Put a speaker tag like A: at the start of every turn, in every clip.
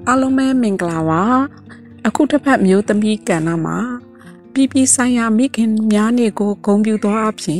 A: အားလုံးပဲမင်္ဂလာပါအခုတစ်ဖက်မျိုးသမီးကဏ္ဍမှာပြည်ပြည်ဆိုင်ရာမိခင်များနေ့ကိုဂုဏ်ပြုသောအဖြစ်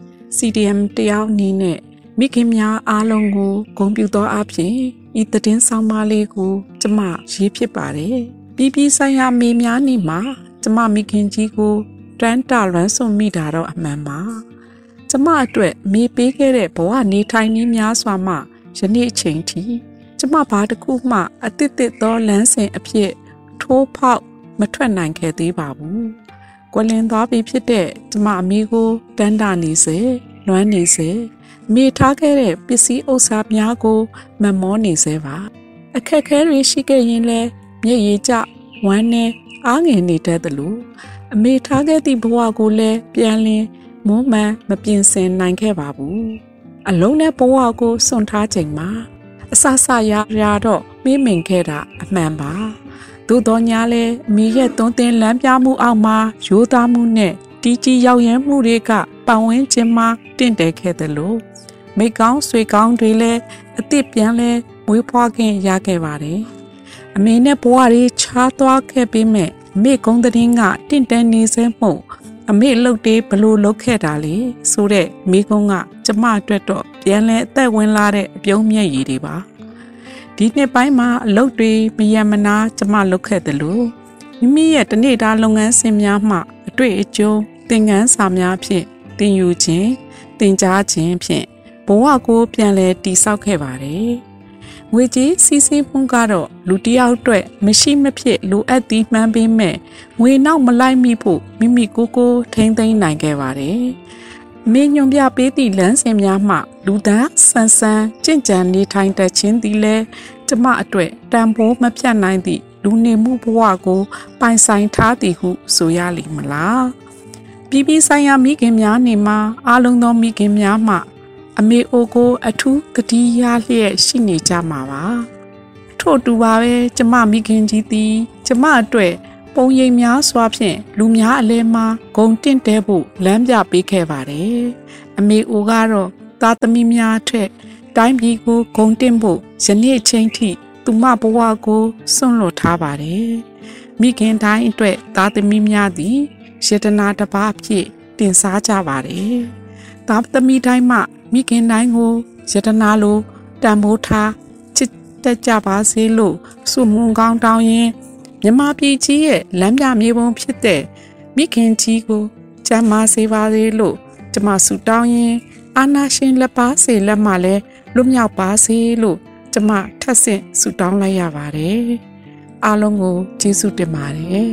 A: CDM တယောက်အနေနဲ့မိခင်များအားလုံးကိုဂုဏ်ပြုသောအဖြစ်ဤသတင်းဆောင်ပါလေးကိုကျမရေးဖြစ်ပါတယ်ပြည်ပြည်ဆိုင်ရာမိများနေ့မှာကျမမိခင်ကြီးကိုတန်းတလွမ်းဆွမိတာတော့အမှန်ပါကျမအတွက်မေးပေးခဲ့တဲ့ဘဝနေထိုင်နည်းများစွာမှယနေ့အချိန်ထိကျမဘာတစ်ခုမှအသစ်သောလမ်းစဉ်အဖြစ်ထိုးဖောက်မထွက်နိုင်ခဲ့သေးပါဘူး။ကွယ်လွန်သွားပြီဖြစ်တဲ့ကျမအမေကိုတန်းတာနေစေလွမ်းနေစေမိထားခဲ့တဲ့ပစ္စည်းဥစ္စာများကိုမမောနေစေပါ။အခက်အခဲတွေရှိခဲ့ရင်လည်းမျက်ရည်ကျဝမ်းနဲ့အားငယ်နေတတ်သလိုအမေထားခဲ့သည့်ဘဝကိုလည်းပြန်လင်းမွမ်းမံမပြင်ဆင်နိုင်ခဲ့ပါဘူး။အလုံးနဲ့ဘဝကိုစွန့်ထားချိန်မှာအဆဆရတော့မေးမင်ခဲ့တာအမှန်ပါသို့တော်ညာလဲမိရဲ့သွန်းသင်လမ်းပြမှုအောက်မှာရိုးသားမှုနဲ့တီးကြီးရောက်ရမ်းမှုတွေကပတ်ဝန်းကျင်မှာတင့်တယ်ခဲ့တယ်လို့မိကောင်းဆွေကောင်းတွေလည်းအသစ်ပြန်လဲမွေးဖွားခင်ရခဲ့ပါတယ်အမေနဲ့ဘဝတွေခြားသွားခဲ့ပြီးမဲ့အမေကုန်းတဲ့ကတင့်တယ်နေစဲမှုအမေလှုပ်တေးဘလို့လှုပ်ခဲ့တာလေဆိုတဲ့မိကုန်းကကျမအတွက်တော့ပြန်လဲအသက်ဝင်လာတဲ့အပြုံးမျက်ရည်တွေပါဒီနှစ်ပိုင်းမှာအလုပ်တွေမယံမနာကျမလုပ်ခဲ့တယ်လို့မိမိရဲ့တနေ့တာလုပ်ငန်းစဉ်များမှအတွေ့အကြုံသင်ခန်းစာများဖြင့်သင်ယူခြင်းသင်ကြားခြင်းဖြင့်ဘဝကိုပြန်လဲတည်ဆောက်ခဲ့ပါတယ်ငွေကြေးစီးဆင်းမှုကတော့လူတစ်ယောက်အတွက်မရှိမဖြစ်လိုအပ်သည်မှန်းပေးမဲ့ငွေနောက်မလိုက်မိဖို့မိမိကိုထိမ့်သိမ်းနိုင်ခဲ့ပါတယ်မင်းညွန်ပြပေးသည့်လမ်းစဉ်များမှလူသားဆန်းဆန်းကြင်ကြံနေထိုင်တတ်ခြင်းသည်လည်းကျမအတွက်တန်ဖိုးမဖြတ်နိုင်သည့်လူနေမှုဘဝကိုပိုင်ဆိုင်ထားသည်ဟုဆိုရလိမ့်မလားပြည်ပြည်ဆိုင်ရာမိခင်များနေမှာအားလုံးသောမိခင်များမှအမေအိုကိုအထူးတတိယလျက်ရှိနေကြမှာပါထို့တူပါပဲကျမမိခင်ကြီးသည်ကျမအတွက်ပုံရိပ်များစွာဖြင့်လူများအလဲမှာဂုံတင့်တဲဖို့လမ်းပြပေးခဲ့ပါတယ်အမေအိုကတော့သားသမီးများထက်တိုင်းပြည်ကိုဂုံတင့်ဖို့ယနေ့ချိန်ထိသူမဘဝကိုစွန့်လွတ်ထားပါတယ်မိခင်တိုင်းအတွက်သားသမီးများသည်ယတနာတစ်ပါးဖြင့်တင်စားကြပါတယ်သားသမီးတိုင်းမှမိခင်တိုင်းကိုယတနာလိုတန်ဖိုးထားချစ်တတ်ကြပါစေလို့ဆုမွန်ကောင်းတောင်းရင်မြမပြည်ကြီးရဲ့လမ်းပြမြေပုံဖြစ်တဲ့မိခင်ကြီးကိုကျမ်းမာစေပါစေလို့ကျမဆုတောင်းရင်အာနာရှင်လက်ပါစေလက်မှလည်းလွတ်မြောက်ပါစေလို့ကျမထပ်ဆင့်ဆုတောင်းလိုက်ရပါတယ်အားလုံးကိုကျေးဇူးတင်ပါတယ်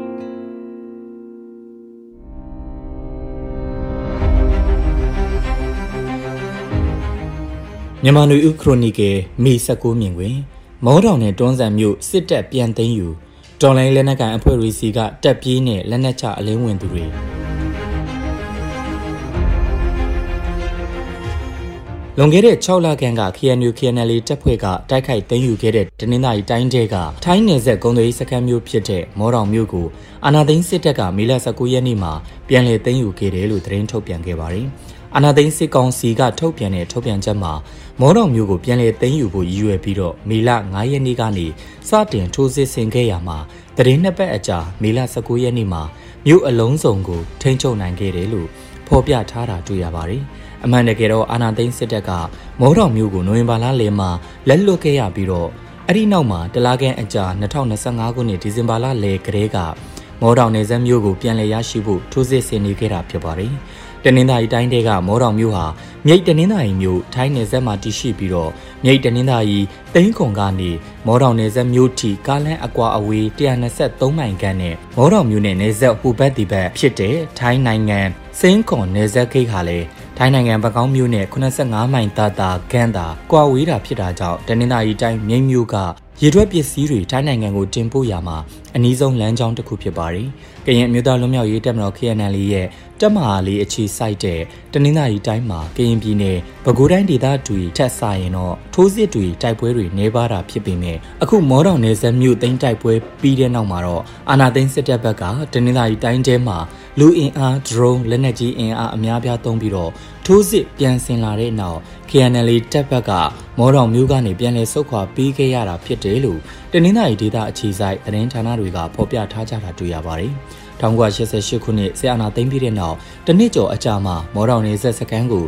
B: မြန်မာလူဦးခရိုနီကယ်မေ19မြင်တွင်မောတောင်နဲ့တွန်းဆန်မြို့စစ်တပ်ပြန်သိမ်းယူတော်လိုင်းလက်နက်ကန်အဖွဲ့တွေစီကတက်ပြေးနဲ့လက်နက်ချအလင်းဝင်သူတွေလွန်ခဲ့တဲ့6လခန့်က KNU KNL တပ်ဖွဲ့ကတိုက်ခိုက်သိမ်းယူခဲ့တဲ့တနင်္သာရီတိုင်းတဲကထိုင်းနယ်စပ်ကုန်းသွေးစခန်းမျိုးဖြစ်တဲ့မောတောင်မြို့ကိုအာဏာသိမ်းစစ်တပ်ကမေလ19ရက်နေ့မှာပြန်လည်သိမ်းယူခဲ့တယ်လို့သတင်းထုတ်ပြန်ခဲ့ပါတယ်အာဏာသိမ်းစစ်ကောင်စီကထုတ်ပြန်တဲ့ထုတ်ပြန်ချက်မှာမောတောင်မျိုးကိုပြန်လည်သိမ်းယူဖို့ရည်ရွယ်ပြီးတော့မေလ9ရက်နေ့ကနေစတင်ထိုးစစ်ဆင်ခဲ့ရမှာသတင်းနှစ်ပတ်အကြာမေလ19ရက်နေ့မှာမြို့အလုံးစုံကိုထိန်းချုပ်နိုင်ခဲ့တယ်လို့ဖော်ပြထားတာတွေ့ရပါတယ်အမှန်တကယ်တော့အာဏာသိမ်းစစ်တပ်ကမောတောင်မျိုးကိုနိုဝင်ဘာလလယ်မှာလက်လွတ်ခဲ့ရပြီးတော့အဲ့ဒီနောက်မှာတလခန့်အကြာ2025ခုနှစ်ဒီဇင်ဘာလလယ်ကတည်းကမောတောင်နယ်စပ်မျိုးကိုပြန်လည်ရရှိဖို့ထိုးစစ်ဆင်နေခဲ့တာဖြစ်ပါတယ်တနင်္သာရီတိုင်းတဲကမောတောင်မြို့ဟာမြိတ်တနင်္သာရီမြို့ထိုင်းနယ်စပ်မှာတည်ရှိပြီးတော့မြိတ်တနင်္သာရီသိန်းခုံကနေမောတောင်နယ်စပ်မြို့ထိကားလမ်းအကွာအဝေး123မိုင်ခန့်နဲ့မောတောင်မြို့နယ်နယ်စပ်ဟိုဘက်ဒီဘက်ဖြစ်တဲ့ထိုင်းနိုင်ငံစင်းခွန်နယ်စပ်ဂိတ်ဟာလည်းထိုင်းနိုင်ငံပကောင်းမြို့နယ်85မိုင်တာဂန်းတာကွာဝေးတာဖြစ်တာကြောင့်တနင်္သာရီတိုင်းမြိတ်မြို့ကရေထွက်ပစ္စည်းတွေထိုင်းနိုင်ငံကိုတင်ပို့ရမှာအနည်းဆုံးလမ်းကြောင်းတစ်ခုဖြစ်ပါတယ်ကရင်မြို့သားလွတ်မြောက်ရေးတပ်မတော် KNL ရဲ့တပ်မဟာလေးအခြေစိုက်တဲ့တနင်္သာရီတိုင်းမှာကရင်ပြည်နယ်ပဲခူးတိုင်းဒေသတွေထက်ဆိုင်ရင်တော့ထိုးစစ်တွေတိုက်ပွဲတွေနေပါတာဖြစ်ပေမဲ့အခုမော်တော်နယ်စပ်မြို့သိမ်းတိုက်ပွဲပြီးတဲ့နောက်မှာတော့အာဏာသိမ်းစစ်တပ်ဘက်ကတနင်္သာရီတိုင်းထဲမှာလူအင်အား drone လက်နက်ကြီးအင်အားအများပြားသုံးပြီးတော့ထိုးစစ်ပြန်ဆင်လာတဲ့နောက် KNL တပ်ဘက်ကမော်တော်မြို့ကနေပြန်လည်ဆုတ်ခွာပေးခဲ့ရတာဖြစ်တယ်လို့တနင်္သာရီဒေသအခြေစိုက်သတင်းဌာနတွေကဖော်ပြထားကြတာတွေ့ရပါတယ်1988ခုနှစ်ဆီအာနာသိမ်းပြီးတဲ့နောက်တနစ်ကျော်အကြာမှာမော်တော်နယ်စပ်စခန်းကို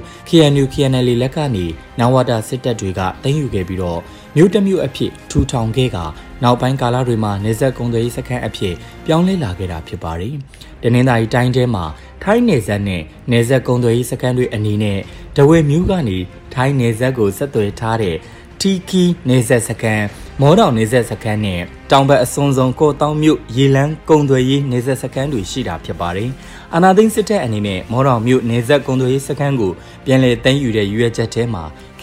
B: KNL လက်ကနေနဝတာစစ်တပ်တွေကသိမ်းယူခဲ့ပြီးတော့မြို့တစ်မြို့အဖြစ်ထူထောင်ခဲ့ကနောက်ပိုင်းကာလတွေမှာနယ်စပ်ကုန်သွယ်ရေးစခန်းအဖြစ်ပြောင်းလဲလာခဲ့တာဖြစ်ပါတယ်။တနင်္သာရီတိုင်းထဲမှာထိုင်းနယ်စပ်နဲ့နယ်စပ်ကုန်သွယ်ရေးစခန်းတွေအနေနဲ့ဒဝေမြို့ကနေထိုင်းနယ်စပ်ကိုဆက်သွယ်ထားတဲ့တီကီနယ်စပ်စခန်းမော်တော်နယ်စပ်စခန်းနဲ့တောင်ဘက်အစွန်ဆုံးကိုတောင်မြို့ရေလန်းကုန်သွယ်ရေးနယ်စပ်စခန်းတွေရှိတာဖြစ်ပါတယ်။အာနာသိန်းစစ်တပ်အနေနဲ့မော်တော်မြို့နယ်စပ်ကုန်သွယ်ရေးစခန်းကိုပြန်လည်သိမ်းယူတဲ့ရွေးချက်ထဲမှာ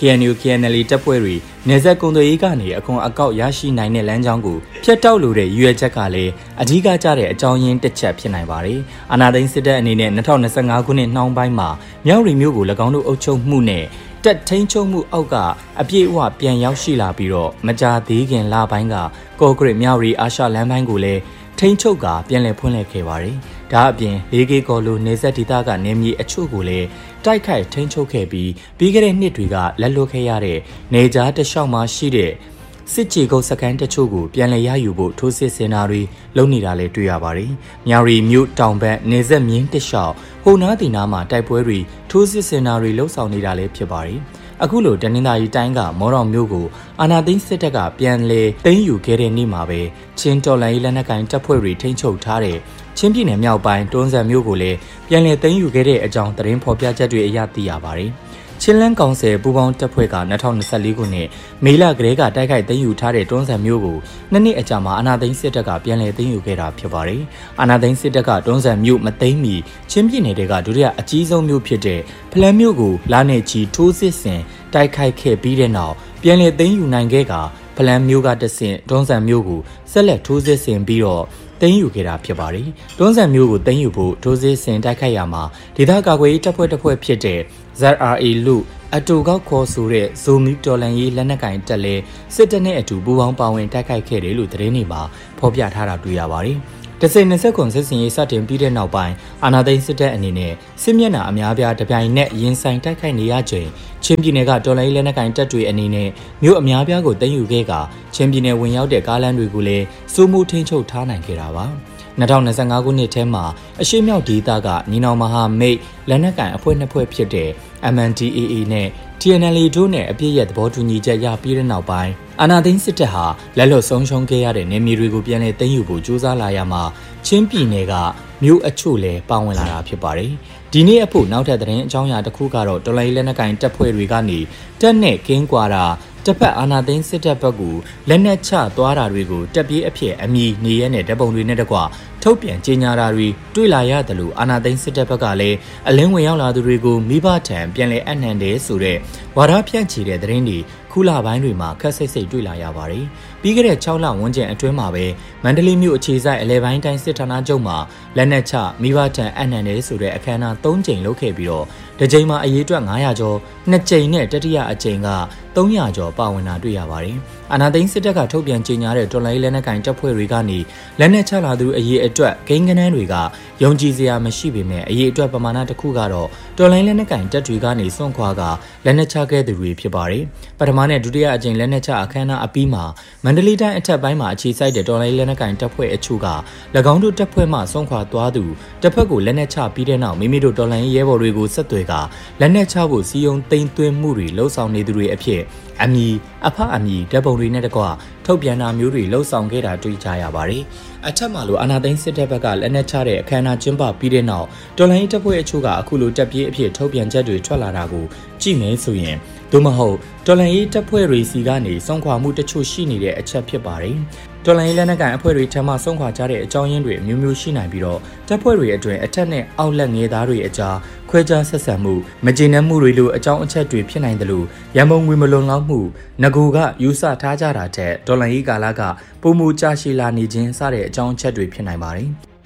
B: KNL တပ်ဖွဲ့တွေနယ်စပ်ကုန်သွယ်ရေးကနေအခွန်အကောက်ရရှိနိုင်တဲ့လမ်းကြောင်းကိုဖျက်တောက်လိုတဲ့ရွေးချက်ကလည်းအဓိကကျတဲ့အကြောင်းရင်းတစ်ချက်ဖြစ်နိုင်ပါတယ်။အာနာသိန်းစစ်တပ်အနေနဲ့2025ခုနှစ်နှောင်းပိုင်းမှာမြောက်ရီမြို့ကို၎င်းတို့အုပ်ချုပ်မှုနဲ့တက်ထိန်ချုံမှုအောက်ကအပြည့်အဝပြန်ရောက်ရှိလာပြီးတော့မကြာသေးခင်လပိုင်းကကော့ဂရစ်မြောက်ရီအာရှလမ်းပိုင်းကိုလည်းထိန်ချုပ်ကပြန်လည်ဖွင့်လှစ်ခဲ့ပါတယ်။ဒါအပြင်၄ကကော်လိုနေဆက်ဒေသကနေမြေအချို့ကိုလည်းတိုက်ခိုက်ထိန်ချုပ်ခဲ့ပြီးခဲ့တဲ့နှစ်တွေကလက်လွတ်ခဲ့ရတဲ့နေကြားတလျှောက်မှာရှိတဲ့စစ်ကြေကုတ်စခန်းတချို့ကိုပြန်လည်ရယူဖို့ထိုးစစ်ဆင်တာတွေလုပ်နေတာလည်းတွေ့ရပါတယ်။မြောက်ရီမြို့တောင်ဘက်နေဆက်မြင်းတလျှောက်ဟိုနားတီနာမှာတိုက်ပွဲတွေထိုးစစ်ဆင်တာတွေလှုပ်ဆောင်နေတာလည်းဖြစ်ပါတယ်။အခုလိုတနင်္သာရီတိုင်းကမော်တော်မြို့ကိုအာဏာသိမ်းစစ်တပ်ကပြန်လည်သိမ်းယူခဲ့တဲ့နေ့မှာပဲချင်းတော်လိုင်းလက်နက်ကိုင်တပ်ဖွဲ့တွေထိန်းချုပ်ထားတဲ့ချင်းပြည်နယ်မြောက်ပိုင်းတွန်းဇံမြို့ကိုလည်းပြန်လည်သိမ်းယူခဲ့တဲ့အကြောင်းသတင်းဖော်ပြချက်တွေအရသိရပါတယ်။ချင်းလန်းကောင်ဆယ်ပူပေါင်းတပ်ဖွဲ့က2024ခုနှစ်မေလကလေးကတိုက်ခိုက်သိမ်းယူထားတဲ့တွန်းဇံမြို့ကိုနှစ်နှစ်အကြာမှာအာဏာသိမ်းစစ်တပ်ကပြန်လည်သိမ်းယူခဲ့တာဖြစ်ပါတယ်။အာဏာသိမ်းစစ်တပ်ကတွန်းဇံမြို့မသိမ်းမီချင်းပြည်နယ်တွေကဒုတိယအကြီးဆုံးမြို့ဖြစ်တဲ့ဖလန်းမြို့ကိုလာနေချီထိုးစစ်ဆင်တိုက်ခိုက်ခဲ့ပြီးတဲ့နောက်ပြန်လည်သိမ်းယူနိုင်ခဲ့ကဖလန်းမြို့ကတဆင့်တွန်းဇံမြို့ကိုဆက်လက်ထိုးစစ်ဆင်ပြီးတော့သိမ်းယူခဲ့တာဖြစ်ပါတယ်။တွန်းဇံမြို့ကိုသိမ်းယူဖို့ထိုးစစ်ဆင်တိုက်ခိုက်ရမှာဒေသကာကွယ်ရေးတပ်ဖွဲ့ဖြစ်တဲ့ ZRA လူအတူကောက်ခေါ်ဆိုတဲ့ဇိုမီတော်လန်ရေးလက်နက်ကင်တက်လဲစစ်တပ်နဲ့အတူပူးပေါင်းပါဝင်တိုက်ခိုက်ခဲ့တယ်လို့သတင်းတွေမှာဖော်ပြထားတာတွေ့ရပါတယ်။2020ခုစစ်စင်ရေးစတင်ပြီးတဲ့နောက်ပိုင်းအာဏာသိမ်းစစ်တပ်အနေနဲ့စစ်မျက်နှာအများပြားတပြိုင်နက်ရင်ဆိုင်တိုက်ခိုက်နေရချိန်ချင်းပြည်နယ်ကတော်လိုင်းလက်နက်ကင်တပ်တွေအနေနဲ့မြို့အများပြားကိုသိမ်းယူခဲ့ကချင်းပြည်နယ်ဝင်ရောက်တဲ့ကားလမ်းတွေကိုလည်းစိုးမိုးထိန်းချုပ်ထားနိုင်ခဲ့တာပါ။2025ခုနှစ်ထဲမှာအရှေ့မြောက်ဒေသကညီနောင်မဟာမိတ်လက်နက်ကိုင်အဖွဲ့နှစ်ဖွဲ့ဖြစ်တဲ့ MNDAA နဲ့ TNL တို့နဲ့အပြည့်ရဲ့သဘောတူညီချက်ရပြီးတဲ့နောက်ပိုင်းအာဏာသိမ်းစစ်တပ်ဟာလက်လွတ်ဆုံးရှုံးခဲ့ရတဲ့နေမြေတွေကိုပြန်လည်သိမ်းယူဖို့ကြိုးစားလာရမှာချင်းပြည်နယ်ကမြို့အချို့လည်းပါဝင်လာတာဖြစ်ပါတယ်။ဒီနေ့အဖို့နောက်ထပ်သတင်းအကြောင်းအရာတစ်ခုကတော့တော်လိုင်းလက်နက်ကိုင်တပ်ဖွဲ့တွေကနေတက်နဲ့ကင်းကွာတာတစ်ဖက်အာဏာသိမ်းစစ်တပ်ဘက်ကိုလက်နက်ချသွားတာတွေကိုတပ်ပြေးအဖြစ်အမည်နေရဲနဲ့တပ်ပုံတွေနဲ့တကွထုတ်ပြန်ကြေညာတာတွေတွေ့လာရတယ်လို့အာဏာသိမ်းစစ်တပ်ဘက်ကလည်းအလင်းဝင်ရောက်လာသူတွေကိုမိဘထံပြန်လည်အနှံတယ်ဆိုတဲ့ဝါဒဖြန့်ချီတဲ့သတင်းတွေခုလပိုင်းတွေမှာခက်စိတ်စိတ်တွေ့လာရပါတယ်။ပြီးခဲ့တဲ့6လဝန်းကျင်အတွင်းမှာပဲမန္တလေးမြို့အခြေစိုက်အလဲပိုင်းတိုင်းစစ်ဌာနချုပ်မှာလက်နက်ချမိဘထံအနှံတယ်ဆိုတဲ့အခမ်းအနား3ကြိမ်လုပ်ခဲ့ပြီးတော့တစ်ကြိမ်မှာအရေးအတွက်900ကျော်2ကြိမ်နဲ့တတိယအကြိမ်က300ကျော်ပါဝင်တာတွေ့ရပါတယ်။အာဏာသိမ်းစစ်တပ်ကထုတ်ပြန်ကြေညာတဲ့တော်လိုင်းလက်နက်ကင်တပ်ဖွဲ့တွေကနေလက်နက်ချလာသူအရေးအတွက်ဂိမ်းကနန်းတွေကယုံကြည်စရာမရှိပေမဲ့အရေးအတွက်ပမာဏတစ်ခုကတော့တော်လိုင်းလက်နက်ကင်တပ်တွေကနေစွန့်ခွာကလက်နက်ချခဲ့သူတွေဖြစ်ပါတယ်။ပထမနဲ့ဒုတိယအကြိမ်လက်နက်ချအခမ်းအနားအပြီးမှာမန္တလေးတိုင်းအထက်ပိုင်းမှာအခြေစိုက်တဲ့တော်လိုင်းလက်နက်ကင်တပ်ဖွဲ့အချို့က၎င်းတို့တပ်ဖွဲ့မှစွန့်ခွာသွားသူတစ်ဖက်ကိုလက်နက်ချပြီးတဲ့နောက်မိမိတို့တော်လိုင်းရဲဘော်တွေကိုဆက်သွယ်ကလက်နက်ချဖို့စီယုံသိမ်းသွင်းမှုတွေလှုံ့ဆော်နေသူတွေအဖြစ်အမည်အဖအမည်ဓာတ်ပုံတွေနဲ့တကွထုတ်ပြန်တာမျိုးတွေလှုံ့ဆော်ခဲ့တာတွေ့ကြရပါတယ်။အထက်မှာလိုအာဏာသိမ်းစစ်တပ်ဘက်ကလက်နက်ချတဲ့အခမ်းအနားကျင်းပပြီးတဲ့နောက်တော်လိုင်းတပ်ဖွဲ့အချို့ကအခုလိုတပ်ပြေးအဖြစ်ထုတ်ပြန်ချက်တွေထွက်လာတာကိုကြည့်မယ်ဆိုရင်သို့မဟုတ်တော်လိုင်းတပ်ဖွဲ့တွေစီကနေစွန့်ခွာမှုတချို့ရှိနေတဲ့အချက်ဖြစ်ပါတယ်။တော်လိုင်းလက်နက်ကိုင်အဖွဲ့တွေထံမှစွန့်ခွာကြတဲ့အကြောင်းရင်းတွေအမျိုးမျိုးရှိနိုင်ပြီးတော့တပ်ဖွဲ့တွေအတွင်းအထက်နဲ့အောက်လက်ငယ်သားတွေအကြားခွဲခြားဆက်ဆံမှုမကျေနပ်မှုတွေလိုအကြောင်းအချက်တွေဖြစ်နိုင်တယ်လို့ရန်ကုန်ငွေမလုံလောက်မှုငကူကယူဆထားကြတာတဲ့တော်လိုင်းကာလကပုံမူကြရှိလာနေခြင်းစတဲ့အကြောင်းအချက်တွေဖြစ်နိုင်ပါတယ်။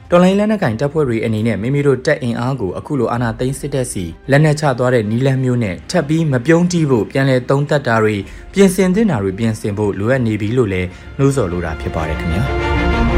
B: တော်လိုင်းလက်နက်ကင်တပ်ဖွဲ့တွေအနေနဲ့မိမိတို့တပ်အင်အားကိုအခုလိုအာဏာသိမ်းစစ်တပ်စီလက်နက်ချသွားတဲ့နီလန်းမျိုးနဲ့ထပ်ပြီးမပြုံးတီးဖို့ပြန်လည်သုံးသပ်တာတွေပြင်ဆင်သင့်တာတွေပြင်ဆင်ဖို့လိုအပ်နေပြီလို့လည်းနှိုးဆော်လိုတာဖြစ်ပါတယ်ခင်ဗျာ